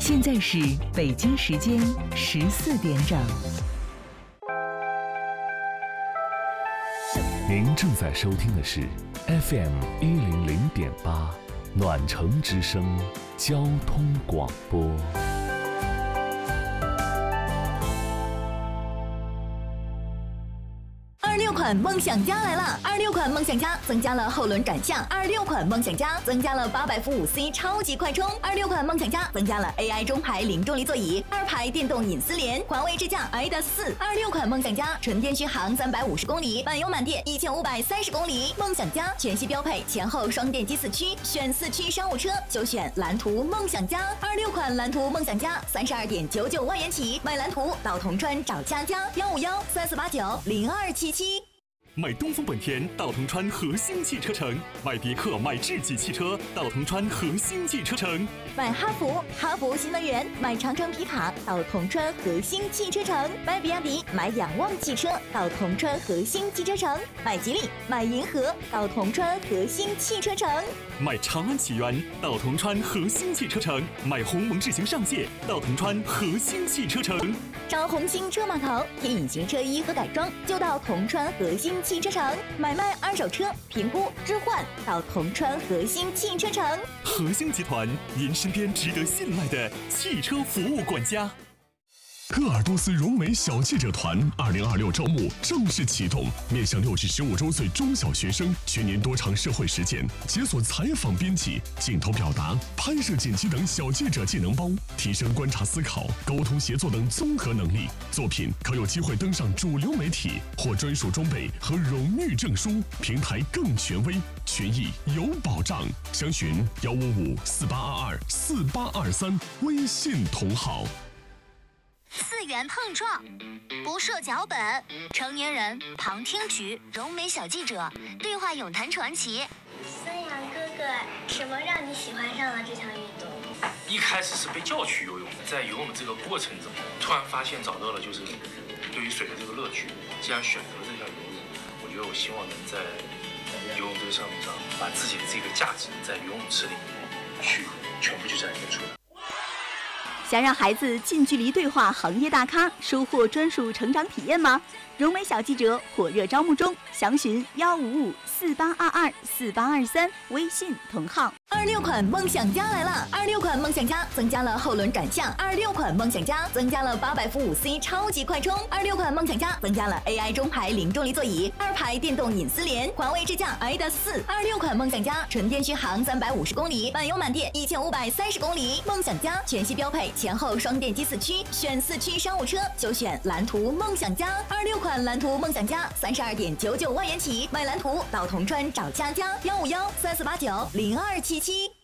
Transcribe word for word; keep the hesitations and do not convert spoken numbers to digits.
现在是北京时间十四点整。 您正在收听的是 F M 一零零点八暖城之声交通广播。 二六款梦想家来了！二六款梦想家增加了后轮转向，二六款梦想家增加了八百伏五 C 超级快充，二六款梦想家增加了 A I 中排零重力座椅，二排电动隐私联，环卫智驾 A D A S 四。二六款梦想家纯电续航三百五十公里，满油满电一千五百三十公里。梦想家全系标配前后双电机四驱，选四驱商务车就选蓝图梦想家。二六款蓝图梦想家三十二点九九万元起，买蓝图到铜川找佳佳，幺五幺三四八九零二七七。 买东风本田到铜川和兴汽车城，买别克买智己汽车到铜川和兴汽车城， 买哈弗哈弗新能源，买长城皮卡到铜川和兴汽车城，买比亚迪买仰望汽车到铜川和兴汽车城，买吉利买银河到铜川和兴汽车城， 买长安启源到铜川和兴汽车城，买鸿蒙智行上界到铜川和兴汽车城。 找红星车码头贴隐形车衣和改装就到铜川和兴汽车城，买卖二手车评估置换到铜川和兴汽车城。 和兴集团，您身边值得信赖的汽车服务管家。 鄂尔多斯荣美小记者团二零二六招募正式启动，面向六至十五周岁中小学生，全年多场社会实践，解锁采访编辑、镜头表达、拍摄剪辑等小记者技能包，提升观察思考、沟通协作等综合能力。作品可有机会登上主流媒体，获专属装备和荣誉证书，平台更权威，权益有保障。详询幺五五四八二二四八二三，微信同号。 四元碰撞，不设脚本，成年人旁听局，荣美小记者对话咏谈传奇。 孙杨哥哥，什么让你喜欢上了这项运动？ 一开始是被叫去游泳，在游泳的这个过程中，突然发现找到了就是对于水的这个乐趣。既然选择了这项游泳，我觉得我希望能在游泳这个项目上，把自己的这个价值在游泳池里面去全部去展现出来。 想让孩子近距离对话行业大咖，收获专属成长体验吗？荣美小记者火热招募中，详询幺五五四八二二四八二三，微信同号。 二六款梦想家来了！二六款梦想家增加了后轮转向，二六款梦想家增加了八百伏五 C 超级快充，二六款梦想家增加了 A I 中排零重力座椅，二排电动隐私联，环卫智驾 A D A S 四。二六款梦想家纯电续航三百五十公里，满油满电一千五百三十公里。梦想家全系标配前后双电机四驱，选四驱商务车就选蓝图梦想家。二六款蓝图梦想家三十二点九九万元起，买蓝图到铜川找佳佳，幺五幺三四八九零二七七。